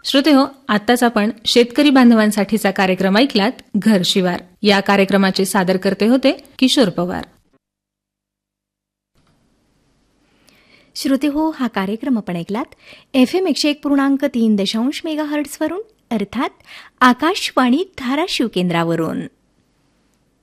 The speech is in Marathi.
श्रोतेहो, आत्ताच आपण शेतकरी बांधवांसाठीचा कार्यक्रम ऐकलात, घर शिवार. या कार्यक्रमाचे सादरकर्ते होते किशोर पवार. श्रोते हो, हा कार्यक्रम आपण ऐकलात FM 101.3 मेगाहर्ट्झ वरून, अर्थात आकाशवाणी धाराशिव केंद्रावरून.